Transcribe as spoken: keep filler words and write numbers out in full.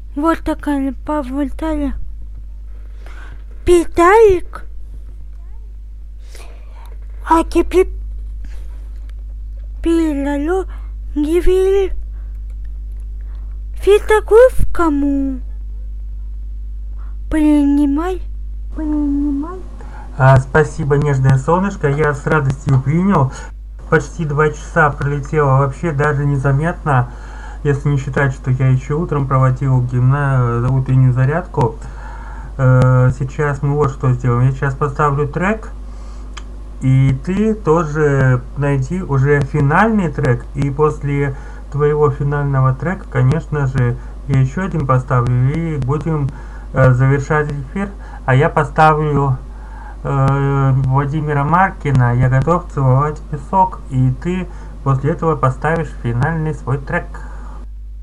Вот такая Павловна. Питалик. А теперь пилало гивил. Фитограф кому? Принимай. Принимай. А, спасибо, нежное солнышко, я с радостью принял. Почти два часа пролетело вообще даже незаметно, если не считать, что я еще утром проводил гимна, утреннюю зарядку. Э, сейчас мы вот что сделаем. Я сейчас поставлю трек, и ты тоже найди уже финальный трек, и после твоего финального трека, конечно же, я еще один поставлю, и будем э, завершать эфир. А я поставлю э, Владимира Маркина «Я готов целовать песок», и ты после этого поставишь финальный свой трек.